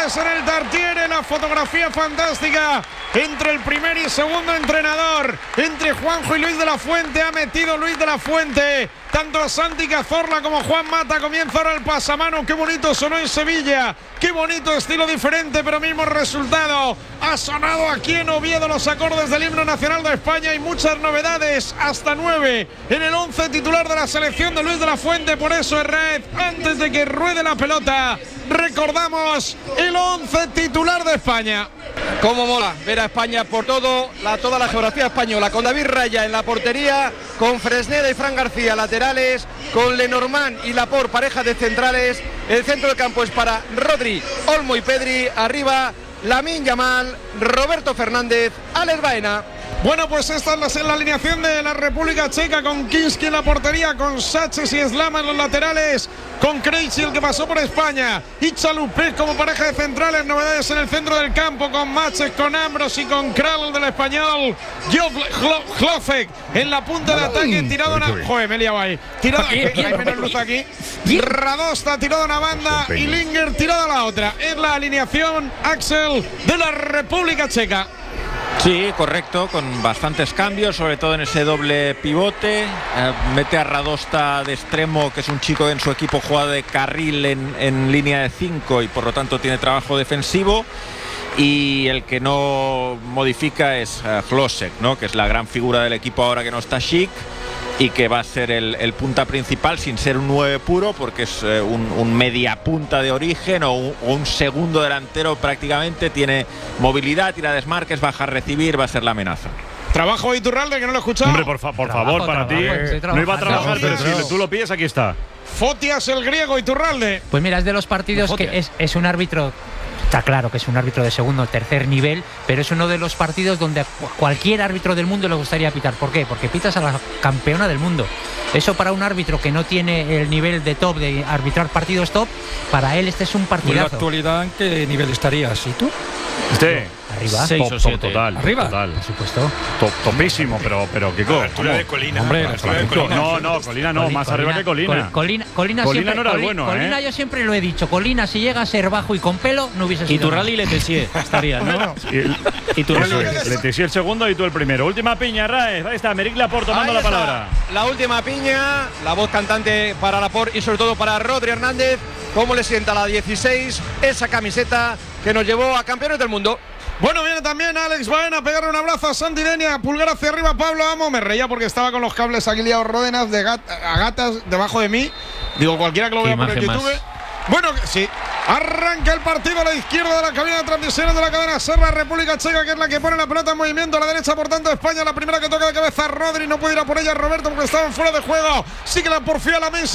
novedades en el Tartiere, la fotografía fantástica entre el primer y segundo entrenador, entre Juanjo y Luis de la Fuente. Ha metido Luis de la Fuente tanto a Santi Cazorla como Juan Mata. Comienza ahora el pasamano. Qué bonito sonó en Sevilla, qué bonito estilo diferente, pero mismo resultado. Ha sonado aquí en Oviedo los acordes del himno nacional de España y muchas novedades, hasta 9 en el 11 titular de la selección de Luis de la Fuente. Por eso, Herrera, antes de que ruede la pelota, recordamos el 11 titular de España. Cómo mola ver a España por toda la geografía española, con David Raya en la portería, con Fresneda y Fran García laterales, con Lenormand y Laporte pareja de centrales. El centro del campo es para Rodri, Olmo y Pedri. Arriba Lamine Yamal, Roberto Fernández, Alex Baena. Bueno, pues esta es la alineación de la República Checa, con Kinski en la portería, con Sánchez y Slama en los laterales, con Krejci, el que pasó por España, y Chalupé como pareja de centrales. Novedades en el centro del campo, con Maček, con Ambros y con Kral del español. Hlofek en la punta de ataque, tirado una... Joder, me he liado ahí. Tirado, hay menos luz aquí. Radosta tirado a una banda y Linger tirado a la otra. Es la alineación, Axel, de la República Checa. Sí, correcto, con bastantes cambios, sobre todo en ese doble pivote. Mete a Radosta de extremo, que es un chico que en su equipo juega de carril en línea de 5 y por lo tanto tiene trabajo defensivo. Y el que no modifica es Hlosek, ¿no?, que es la gran figura del equipo ahora que no está Schick y que va a ser el punta principal, sin ser un 9 puro, porque es un media punta de origen o un segundo delantero prácticamente. Tiene movilidad, tira desmarques, baja a recibir, va a ser la amenaza. Trabajo de Iturralde, que no lo he escuchado. Hombre, por favor, para ti. No iba a trabajar, pero si tú lo pides, aquí está. Fotias, el griego, Iturralde. Pues mira, es de los partidos que es un árbitro. Está claro que es un árbitro de segundo o tercer nivel, pero es uno de los partidos donde a cualquier árbitro del mundo le gustaría pitar. ¿Por qué? Porque pitas a la campeona del mundo. Eso, para un árbitro que no tiene el nivel de top de arbitrar partidos top, para él este es un partidazo. ¿En la actualidad en qué nivel estarías? ¿Y tú? Arriba. 6 o 7. Total. ¿Arriba? Total. Por supuesto. Topísimo, pero Kiko. De Colina. Hombre, No, Colina no, más arriba que Colina. Colina Colina no era bueno, Colina, yo siempre lo he dicho. Colina, si llega a ser bajo y con pelo, no hubiese sido. Iturralde y Letessier estarían, ¿no? Letessier el segundo y tú el primero. Última piña, Raez. Ahí está, Meric Laporte tomando la palabra. La última piña, la voz cantante para Laporte y sobre todo para Rodri Hernández. ¿Cómo le sienta la 16, esa camiseta que nos llevó a campeones del mundo? Bueno, viene también Alex Baena a pegarle un abrazo a Santi Denia, pulgar hacia arriba Pablo Amo. Me reía porque estaba con los cables aquí liados Ródenas a gatas debajo de mí. Digo, cualquiera que lo vea por el YouTube. Bueno, sí. Arranca el partido a la izquierda de la cabina de transmisiones de la cadena SER, la República Checa, que es la que pone la pelota en movimiento. A la derecha, por tanto, España. La primera que toca de cabeza Rodri. No puede ir a por ella Roberto porque estaban fuera de juego. Sí que la porfía Lamine,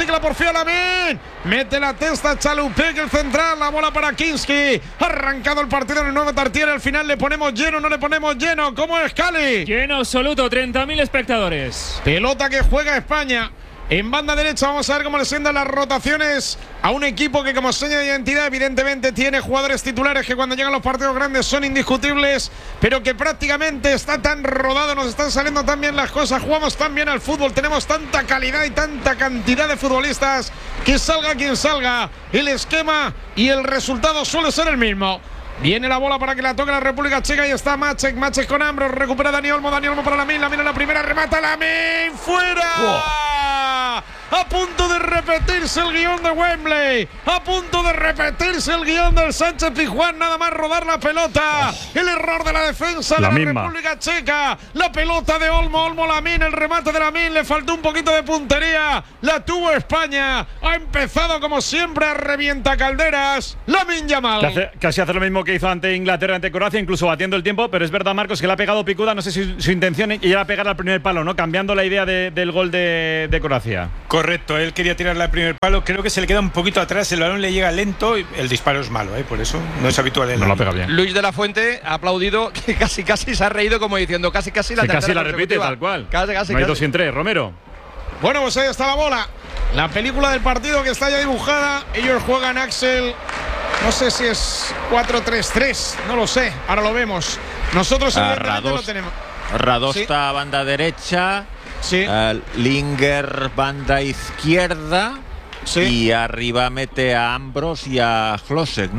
mete la testa Chalupé, el central. La bola para Kinski. Arrancado el partido en el nuevo Tartiere. Al final le ponemos lleno, no le ponemos lleno. ¿Cómo es, Cali? Lleno absoluto, 30.000 espectadores. Pelota que juega España. En banda derecha vamos a ver cómo le sientan las rotaciones a un equipo que, como seña de identidad, evidentemente tiene jugadores titulares que cuando llegan los partidos grandes son indiscutibles, pero que prácticamente está tan rodado, nos están saliendo tan bien las cosas, jugamos tan bien al fútbol, tenemos tanta calidad y tanta cantidad de futbolistas que salga quien salga, el esquema y el resultado suele ser el mismo. Viene la bola para que la toque la República Checa y está Maček con Ambros, recupera Dani Olmo para Lamine en la primera, remata Lamine, ¡fuera! ¡Wow! A punto de repetirse el guión de Wembley, a punto de repetirse el guión del Sánchez Pizjuán, nada más rodar la pelota, el error de la defensa de la República Checa, la pelota de Olmo Lamine, el remate de Lamine, le faltó un poquito de puntería, la tuvo España, ha empezado como siempre a revienta calderas, Lamine Yamal. Casi hace lo mismo que hizo ante Inglaterra, ante Croacia, incluso batiendo el tiempo, pero es verdad, Marcos, que le ha pegado picuda, no sé si su intención era pegar al primer palo, ¿no? Cambiando la idea del gol de Croacia. Correcto, él quería tirarle al primer palo, creo que se le queda un poquito atrás, el balón le llega lento, y el disparo es malo, por eso no es habitual. No lo pega bien. Luis de la Fuente ha aplaudido, que casi se ha reído como diciendo casi la tercera. Casi la repite, tal cual. Casi. No hay 2 sin 3, Romero. Bueno, pues ahí está la bola, la película del partido que está ya dibujada. Ellos juegan, Axel, no sé si es 4-3-3, no lo sé, ahora lo vemos. Nosotros evidentemente lo tenemos. Radosta, ¿sí? Banda derecha, sí. Linger banda izquierda, sí. Y arriba mete a Ambros y a Hlosek, ¿no?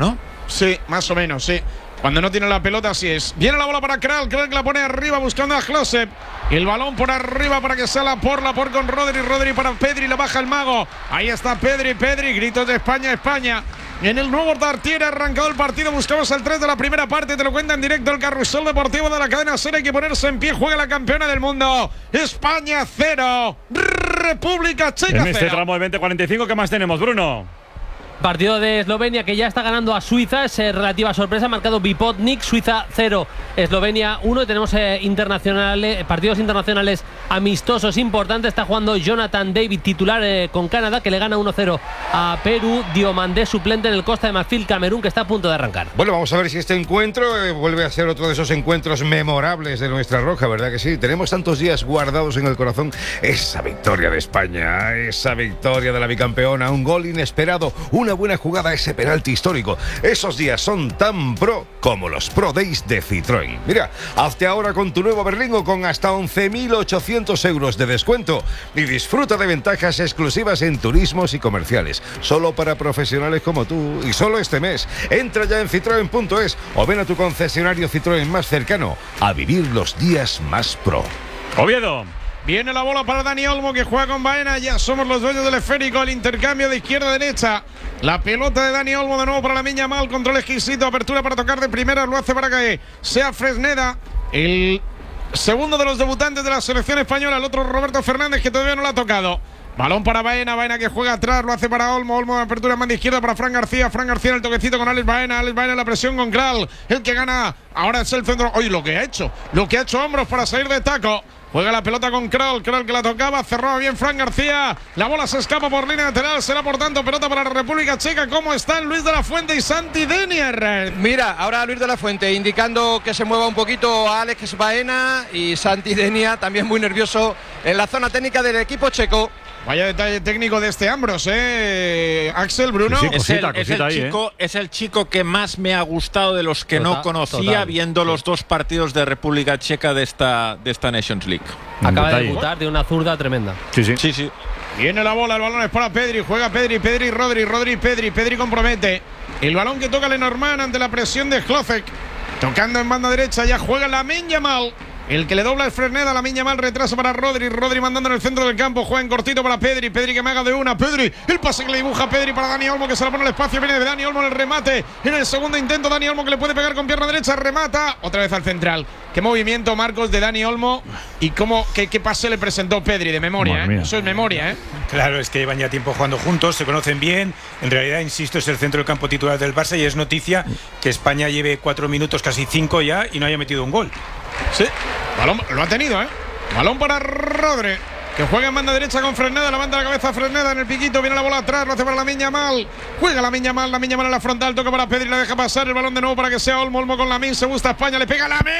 Sí, más o menos, sí. Cuando no tiene la pelota, así es. Viene la bola para Kral que la pone arriba buscando a Klose. El balón por arriba para que sea Lapor con Rodri para Pedri, la baja el mago. Ahí está Pedri, gritos de España. En el nuevo Dartier ha arrancado el partido. Buscamos el 3 de la primera parte. Te lo cuenta en directo el Carrusel Deportivo de la cadena SER. Hay que ponerse en pie. Juega la campeona del mundo. España 0. República Checa 0. En este tramo de 20-45, ¿qué más tenemos, Bruno? Partido de Eslovenia que ya está ganando a Suiza. Es relativa sorpresa. Marcado Vipotnik. Suiza 0. Eslovenia 1. Y tenemos partidos internacionales amistosos importantes. Está jugando Jonathan David, titular con Canadá, que le gana 1-0 a Perú. Diomandé, suplente en el Costa de Marfil, Camerún, que está a punto de arrancar. Bueno, vamos a ver si este encuentro vuelve a ser otro de esos encuentros memorables de nuestra roja, ¿verdad que sí? Tenemos tantos días guardados en el corazón esa victoria de España, esa victoria de la bicampeona, un gol inesperado, una buena jugada, ese penalti histórico. Esos días son tan pro como los Pro Days de Citroën. Mira, hazte ahora con tu nuevo Berlingo con hasta 11.800 euros de descuento y disfruta de ventajas exclusivas en turismos y comerciales, solo para profesionales como tú y solo este mes. Entra ya en citroen.es o ven a tu concesionario Citroën más cercano a vivir los días más pro. Oviedo. Viene la bola para Dani Olmo que juega con Baena. Ya somos los dueños del esférico. El intercambio de izquierda a derecha. La pelota de Dani Olmo de nuevo para Lamine Yamal. Control exquisito. Apertura para tocar de primera. Lo hace para que sea Fresneda. El segundo de los debutantes de la selección española. El otro Roberto Fernández, que todavía no lo ha tocado. Balón para Baena que juega atrás, lo hace para Olmo de apertura en banda izquierda para Fran García en el toquecito con Alex Baena la presión con Kral, el que gana, ahora es el centro. Oye, lo que ha hecho hombros para salir de taco. Juega la pelota con Kral que la tocaba, cerraba bien Fran García, la bola se escapa por línea lateral, será por tanto pelota para la República Checa. ¿Cómo están Luis de la Fuente y Santi Denier? Mira, ahora Luis de la Fuente indicando que se mueva un poquito a Alex Baena y Santi Denier también muy nervioso en la zona técnica del equipo checo. Vaya detalle técnico de este Ambros, Axel, Bruno. Sí, es el chico que más me ha gustado de los que no conocía, viendo los dos partidos de República Checa de esta Nations League. Acaba de debutar de una zurda tremenda. Sí. Viene la bola, el balón es para Pedri, juega Pedri, Rodri, Pedri compromete. El balón que toca Lenormand ante la presión de Klose. Tocando en banda derecha, ya juega Lamine Yamal. El que le dobla es Fresneda, Lamine Yamal, retraso para Rodri mandando en el centro del campo, juega en cortito para Pedri que me haga de una, el pase que le dibuja Pedri para Dani Olmo, que se la pone al espacio, viene de Dani Olmo en el remate, en el segundo intento Dani Olmo que le puede pegar con pierna derecha, remata, otra vez al central. Qué movimiento, Marcos, de Dani Olmo y qué pase le presentó Pedri de memoria, eso es memoria, Claro, es que llevan ya tiempo jugando juntos, se conocen bien, en realidad, insisto, es el centro del campo titular del Barça y es noticia que España lleve 4 minutos, casi 5 ya, y no haya metido un gol. Sí, balón, lo ha tenido, Balón para Rodri, que juega en banda derecha con Fresneda, levanta la cabeza Fresneda en el piquito, viene la bola atrás, lo hace para Lamine Yamal, juega Lamine Yamal en la frontal, toca para Pedri, la deja pasar, el balón de nuevo para que sea Olmo con Lamine, se gusta España, le pega Lamine.